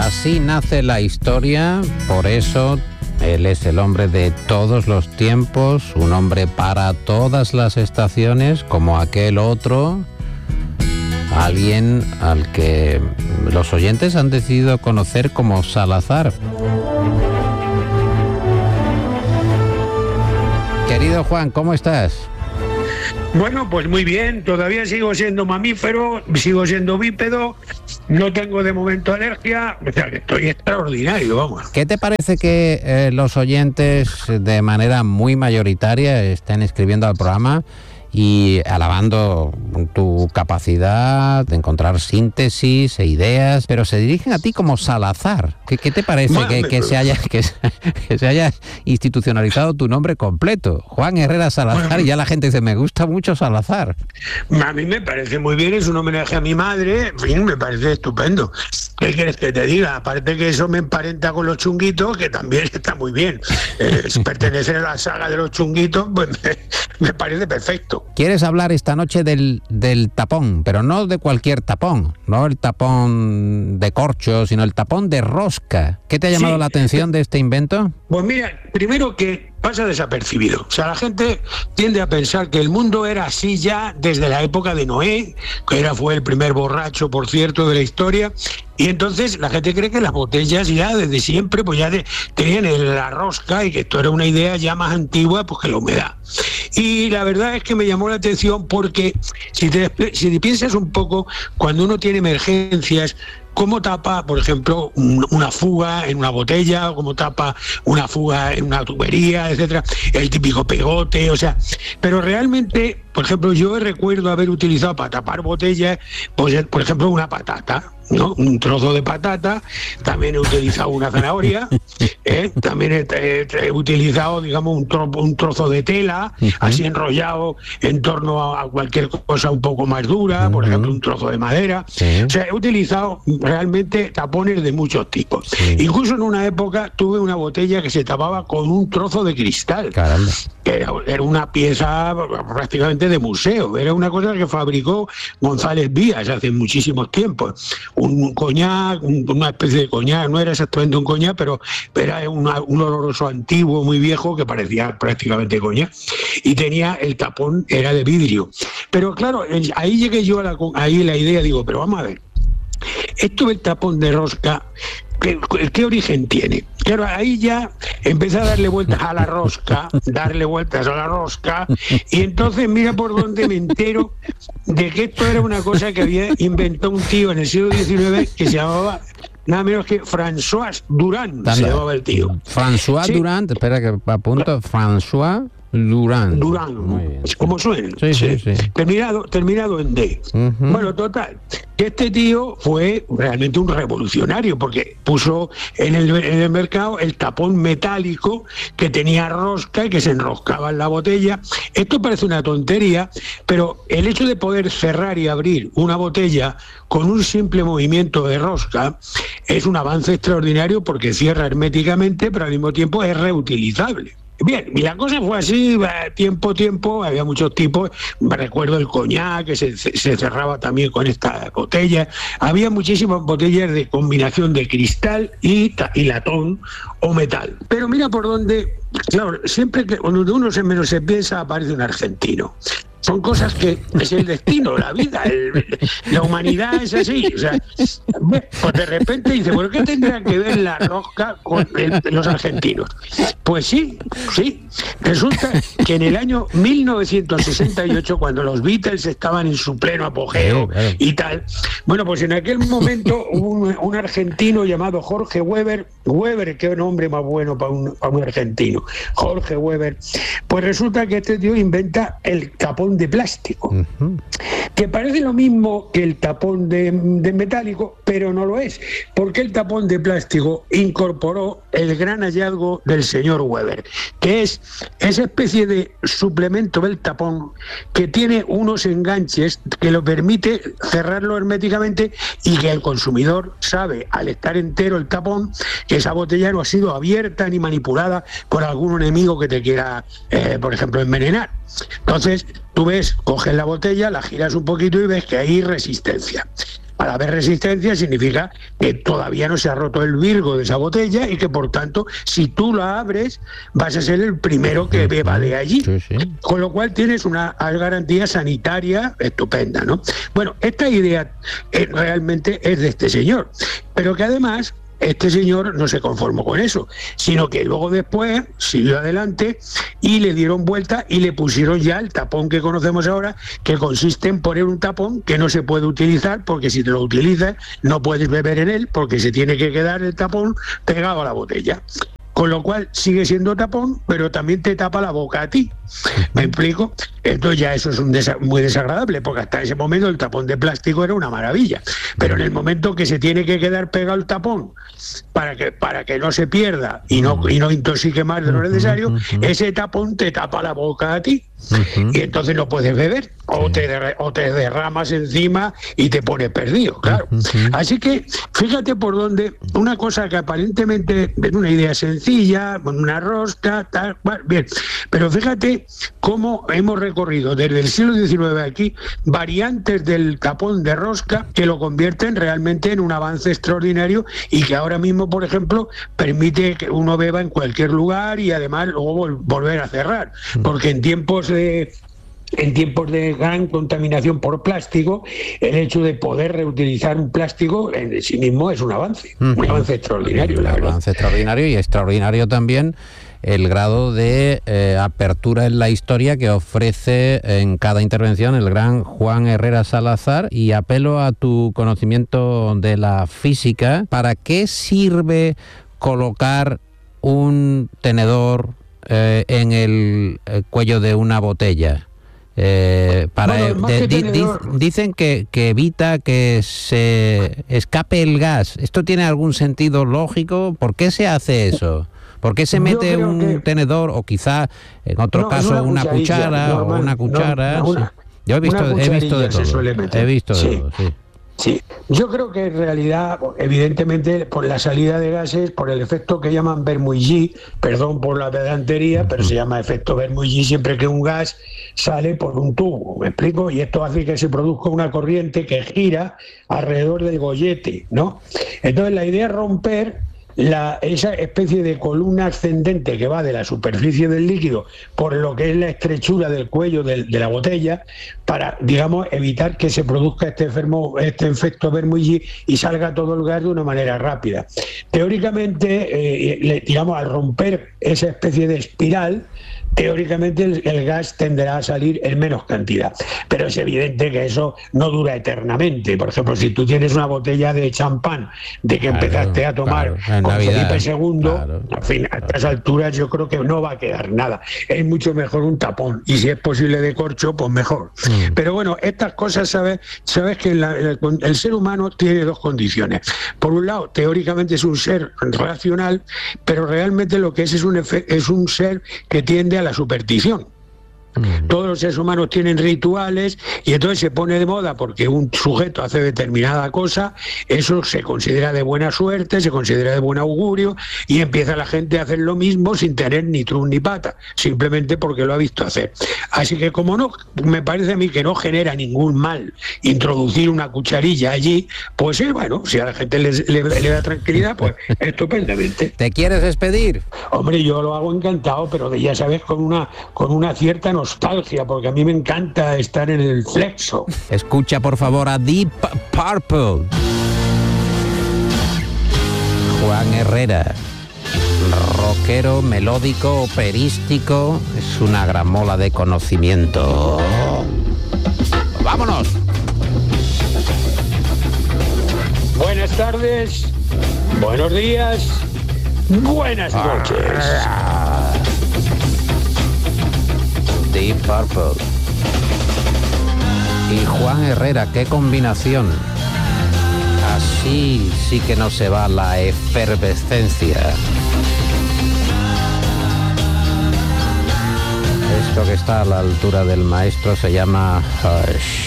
Así nace la historia, por eso él es el hombre de todos los tiempos, un hombre para todas las estaciones, como aquel otro, alguien al que los oyentes han decidido conocer como Salazar. Querido Juan, ¿cómo estás? Bueno, pues muy bien, todavía sigo siendo mamífero, sigo siendo bípedo, no tengo de momento alergia, o sea que estoy extraordinario, vamos. ¿Qué te parece que los oyentes de manera muy mayoritaria estén escribiendo al programa y alabando tu capacidad de encontrar síntesis e ideas, pero se dirigen a ti como Salazar? ¿Qué te parece que se haya institucionalizado tu nombre completo? Juan Herrera Salazar, y ya la gente dice, me gusta mucho Salazar. A mí me parece muy bien, es un homenaje a mi madre, en fin, me parece estupendo. ¿Qué quieres que te diga? Aparte que eso me emparenta con los chunguitos, que también está muy bien. Pertenecer a la saga de los chunguitos, pues me parece perfecto. ¿Quieres hablar esta noche del tapón? Pero no de cualquier tapón, no el tapón de corcho, sino el tapón de rosca. ¿Qué te ha llamado la atención de este invento? Pues mira, primero que pasa desapercibido. O sea, la gente tiende a pensar que el mundo era así ya desde la época de Noé, que fue el primer borracho, por cierto, de la historia, y entonces la gente cree que las botellas ya desde siempre pues ya tenían la rosca y que esto era una idea ya más antigua pues que la humedad. Y la verdad es que me llamó la atención porque si te piensas un poco, cuando uno tiene emergencias, ¿cómo tapa, por ejemplo, una fuga en una botella, o cómo tapa una fuga en una tubería, etcétera? El típico pegote, o sea, pero realmente, por ejemplo, yo recuerdo haber utilizado para tapar botellas, pues, por ejemplo, una patata, ¿no? Un trozo de patata, también he utilizado una zanahoria, también he utilizado, digamos, un trozo de tela, así enrollado en torno a cualquier cosa un poco más dura, por ejemplo, un trozo de madera. Sí. O sea, he utilizado realmente tapones de muchos tipos. Sí. Incluso en una época tuve una botella que se tapaba con un trozo de cristal. Caramba. Que era una pieza prácticamente de museo, era una cosa que fabricó González Vías hace muchísimos tiempos. Un coñac, una especie de coñac, no era exactamente un coñac, pero era un oloroso antiguo, muy viejo, que parecía prácticamente coñac, y tenía el tapón, era de vidrio. Pero claro, ahí llegué yo ahí la idea, digo, pero vamos a ver, esto del tapón de rosca, ¿qué origen tiene? Claro, ahí ya empecé a darle vueltas a la rosca, y entonces mira por dónde me entero de que esto era una cosa que había inventado un tío en el siglo XIX que se llamaba nada menos que François Durand, se llamaba el tío. François Durand, espera que apunto, François Durand. Como suena. Sí. Terminado en D. Bueno, total, que este tío fue realmente un revolucionario porque puso en el mercado el tapón metálico que tenía rosca y que se enroscaba en la botella. Esto parece una tontería, pero el hecho de poder cerrar y abrir una botella con un simple movimiento de rosca es un avance extraordinario porque cierra herméticamente, pero al mismo tiempo es reutilizable. Bien, y la cosa fue así, tiempo, había muchos tipos, recuerdo el coñac que se cerraba también con esta botella, había muchísimas botellas de combinación de cristal y latón o metal. Pero mira por dónde, claro, siempre que cuando uno menos se piensa aparece un argentino. Son cosas que es el destino, la vida, la humanidad es así. O sea, pues de repente dice, ¿por qué tendrá que ver la rosca con los argentinos? Pues sí. Resulta que en el año 1968, cuando los Beatles estaban en su pleno apogeo y tal, bueno, pues en aquel momento hubo un argentino llamado Jorge Weber, qué nombre más bueno para un argentino, Jorge Weber. Pues resulta que este tío inventa el tapón de plástico, que parece lo mismo que el tapón de metálico, pero no lo es, porque el tapón de plástico incorporó el gran hallazgo del señor Weber, que es esa especie de suplemento del tapón que tiene unos enganches que lo permite cerrarlo herméticamente y que el consumidor sabe, al estar entero el tapón, que esa botella no ha sido abierta ni manipulada por algún enemigo que te quiera, por ejemplo, envenenar. Entonces, tú ves, coges la botella, la giras un poquito y ves que hay resistencia. Al haber resistencia significa que todavía no se ha roto el virgo de esa botella y que por tanto si tú la abres vas a ser el primero que beba de allí. Con lo cual tienes una garantía sanitaria estupenda, ¿no? Bueno, esta idea realmente es de este señor, pero que además este señor no se conformó con eso, sino que luego después siguió adelante y le dieron vuelta y le pusieron ya el tapón que conocemos ahora, que consiste en poner un tapón que no se puede utilizar, porque si te lo utilizas no puedes beber en él, porque se tiene que quedar el tapón pegado a la botella. Con lo cual sigue siendo tapón, pero también te tapa la boca a ti. ¿Me explico? Entonces ya eso es muy desagradable, porque hasta ese momento el tapón de plástico era una maravilla. Pero en el momento que se tiene que quedar pegado el tapón para que no se pierda y no intoxique más de lo necesario, ese tapón te tapa la boca a ti. Y entonces no puedes beber, o te derramas encima y te pones perdido, claro. Así que fíjate por dónde una cosa que aparentemente es una idea sencilla, con una rosca, tal, bueno, bien, pero fíjate cómo hemos recorrido desde el siglo XIX aquí variantes del tapón de rosca que lo convierten realmente en un avance extraordinario y que ahora mismo, por ejemplo, permite que uno beba en cualquier lugar y además luego volver a cerrar, porque en tiempos de gran contaminación por plástico, el hecho de poder reutilizar un plástico en sí mismo es un avance extraordinario, la verdad. Un avance extraordinario, y extraordinario también el grado de apertura en la historia que ofrece en cada intervención el gran Juan Herrera Salazar, y apelo a tu conocimiento de la física. ¿Para qué sirve colocar un tenedor en el cuello de una botella? Dicen que evita que se escape el gas. ¿Esto tiene algún sentido lógico? ¿Por qué se hace eso? ¿Por qué se mete un tenedor, o quizá en otro caso una cuchara o una cuchara? Yo he visto de todo. Sí, yo creo que en realidad, evidentemente, por la salida de gases, por el efecto que llaman Bernoulli, perdón por la pedantería, pero se llama efecto Bernoulli siempre que un gas sale por un tubo, ¿me explico? Y esto hace que se produzca una corriente que gira alrededor del gollete, ¿no? Entonces la idea es romper esa especie de columna ascendente que va de la superficie del líquido por lo que es la estrechura del cuello de la botella, para, digamos, evitar que se produzca este efecto Bernoulli y salga todo el gas de una manera rápida. Teóricamente, digamos, al romper esa especie de espiral, teóricamente el gas tenderá a salir en menos cantidad, pero es evidente que eso no dura eternamente. Por ejemplo, si tú tienes una botella de champán de que empezaste a tomar con Felipe II, en fin, a estas alturas yo creo que no va a quedar nada. Es mucho mejor un tapón, y si es posible de corcho, pues mejor. Pero bueno, estas cosas, sabes que el ser humano tiene dos condiciones. Por un lado, teóricamente es un ser racional, pero realmente lo que es un ser que tiende a la superstición. Todos los seres humanos tienen rituales, y entonces se pone de moda porque un sujeto hace determinada cosa, eso se considera de buena suerte, se considera de buen augurio, y empieza la gente a hacer lo mismo sin tener ni trun ni pata, simplemente porque lo ha visto hacer. Así que como no, me parece a mí que no genera ningún mal introducir una cucharilla allí, pues bueno, si a la gente le da tranquilidad, pues estupendamente. ¿Te quieres despedir? Hombre, yo lo hago encantado, pero ya sabes, con una cierta nostalgia, porque a mí me encanta estar en el flexo. Escucha por favor a Deep Purple. Juan Herrera, rockero, melódico, operístico, es una gramola de conocimiento. ¡Vámonos! Buenas tardes, buenos días, buenas noches. Deep Purple y Juan Herrera, qué combinación. Así sí que no se va la efervescencia. Esto que está a la altura del maestro se llama Hush.